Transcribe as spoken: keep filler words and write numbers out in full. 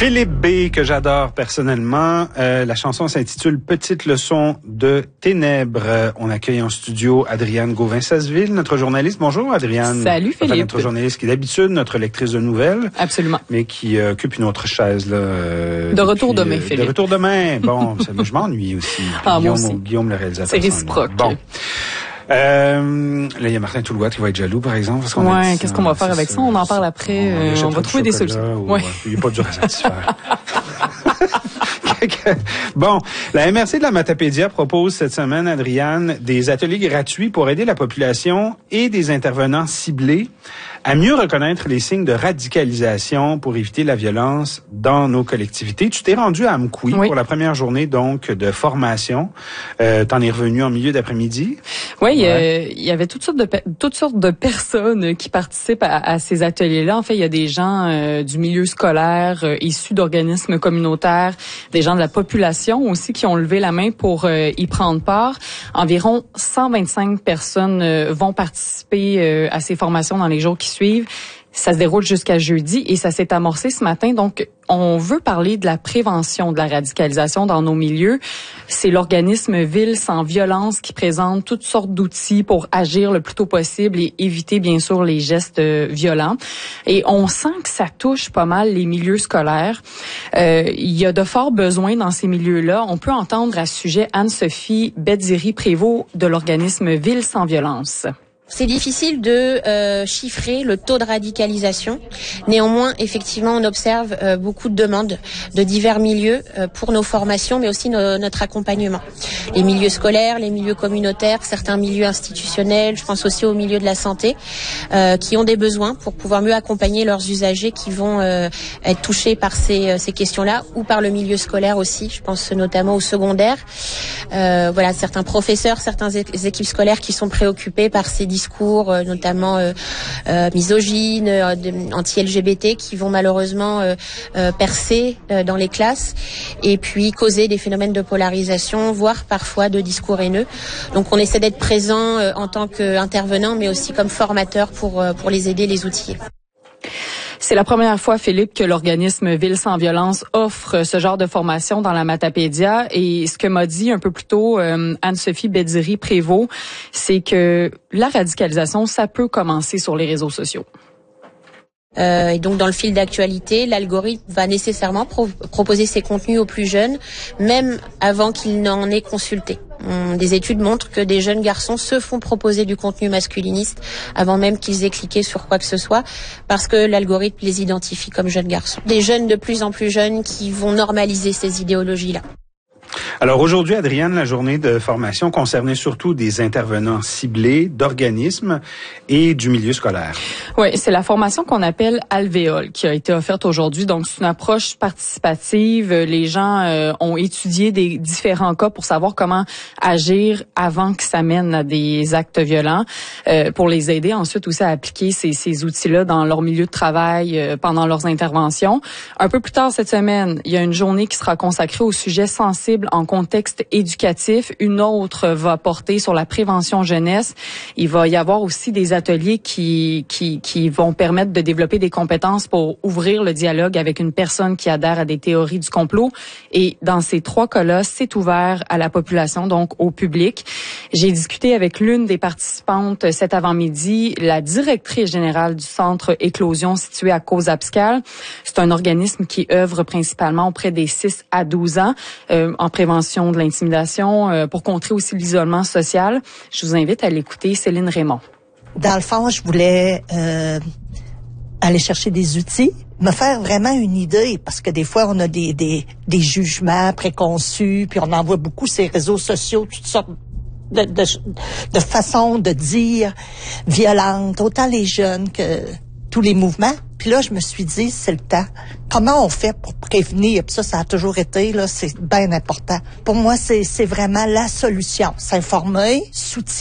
Philippe B, que j'adore personnellement. Euh, la chanson s'intitule « Petite leçon de ténèbres ». On accueille en studio Adriane Gauvin-Sasseville, notre journaliste. Bonjour Adriane. Salut Philippe. Enfin, notre journaliste qui est d'habitude notre lectrice de nouvelles. Absolument. Mais qui euh, occupe une autre chaise. Là, euh, de retour depuis, demain, euh, Philippe. De retour demain. Bon, ça, je m'ennuie aussi. Ah, Guillaume, moi aussi. Guillaume le réalisateur. C'est réciproque. Bon. Euh, là, il y a Martin Toulouat qui va être jaloux, par exemple. Parce qu'on ouais, a dit, qu'est-ce qu'on va faire avec ça? On en parle après. On, euh, on va trouver des solutions. Ou, ouais. Il n'y a pas dur à satisfaire. Bon, la M R C de la Matapédia propose cette semaine, Adriane, des ateliers gratuits pour aider la population et des intervenants ciblés à mieux reconnaître les signes de radicalisation pour éviter la violence dans nos collectivités. Tu t'es rendu à Amkoui oui. pour la première journée donc de formation. Euh, t'en es revenu en milieu d'après-midi. Oui, ouais. euh, il y avait toutes sortes de toutes sortes de personnes qui participent à, à ces ateliers-là. En fait, il y a des gens euh, du milieu scolaire, euh, issus d'organismes communautaires, des gens de la population aussi qui ont levé la main pour euh, y prendre part. Environ cent vingt-cinq personnes euh, vont participer euh, à ces formations dans les jours qui suivent. Ça se déroule jusqu'à jeudi et ça s'est amorcé ce matin. Donc, on veut parler de la prévention de la radicalisation dans nos milieux. C'est l'organisme Ville sans violence qui présente toutes sortes d'outils pour agir le plus tôt possible et éviter, bien sûr, les gestes euh, violents. Et on sent que ça touche pas mal les milieux scolaires. Euh, il y a de forts besoins dans ces milieux-là. On peut entendre à ce sujet Anne-Sophie Bedziri-Prévost de l'organisme Ville sans violence. C'est difficile de euh, chiffrer le taux de radicalisation. Néanmoins, effectivement, on observe euh, beaucoup de demandes de divers milieux euh, pour nos formations, mais aussi no, notre accompagnement. Les milieux scolaires, les milieux communautaires, certains milieux institutionnels, je pense aussi aux milieux de la santé, euh, qui ont des besoins pour pouvoir mieux accompagner leurs usagers qui vont euh, être touchés par ces, ces questions-là, ou par le milieu scolaire aussi. Je pense notamment au secondaire. Euh, voilà, certains professeurs, certaines équipes scolaires qui sont préoccupés par ces discours discours, euh, notamment euh, euh, misogynes, euh, anti-L G B T, qui vont malheureusement euh, euh, percer euh, dans les classes et puis causer des phénomènes de polarisation, voire parfois de discours haineux. Donc on essaie d'être présent euh, en tant qu'intervenant, mais aussi comme formateur pour, euh, pour les aider, les outiller. C'est la première fois, Philippe, que l'organisme Ville sans violence offre ce genre de formation dans la Matapédia. Et ce que m'a dit un peu plus tôt euh, Anne-Sophie Bedziri-Prévost, c'est que la radicalisation, ça peut commencer sur les réseaux sociaux. Euh, et donc dans le fil d'actualité, l'algorithme va nécessairement pro- proposer ses contenus aux plus jeunes, même avant qu'ils n'en aient consulté. Des études montrent que des jeunes garçons se font proposer du contenu masculiniste avant même qu'ils aient cliqué sur quoi que ce soit, parce que l'algorithme les identifie comme jeunes garçons. Des jeunes de plus en plus jeunes qui vont normaliser ces idéologies-là. Alors aujourd'hui, Adriane, la journée de formation concernait surtout des intervenants ciblés d'organismes et du milieu scolaire. Oui, c'est la formation qu'on appelle Alvéole qui a été offerte aujourd'hui. Donc, c'est une approche participative. Les gens euh, ont étudié des différents cas pour savoir comment agir avant que ça mène à des actes violents, euh, pour les aider ensuite aussi à appliquer ces, ces outils-là dans leur milieu de travail euh, pendant leurs interventions. Un peu plus tard cette semaine, il y a une journée qui sera consacrée au sujet sensible en contexte éducatif. Une autre va porter sur la prévention jeunesse. Il va y avoir aussi des ateliers qui, qui, qui vont permettre de développer des compétences pour ouvrir le dialogue avec une personne qui adhère à des théories du complot. Et dans ces trois cas-là, c'est ouvert à la population, donc au public. J'ai discuté avec l'une des participantes cet avant-midi, la directrice générale du centre Éclosion situé à Cause-Abscal. C'est un organisme qui œuvre principalement auprès des six à douze ans euh, en prévention de l'intimidation, euh, pour contrer aussi l'isolement social. Je vous invite à l'écouter, Céline Raymond. Dans le fond, je voulais euh, aller chercher des outils, me faire vraiment une idée, parce que des fois, on a des, des, des jugements préconçus, puis on en voit beaucoup sur les réseaux sociaux, toutes sortes de, de, de façons de dire violentes, autant les jeunes que tous les mouvements. Puis là, je me suis dit, c'est le temps. Comment on fait pour prévenir? Puis ça, ça a toujours été, là, c'est bien important. Pour moi, c'est, c'est vraiment la solution. S'informer, s'outiller.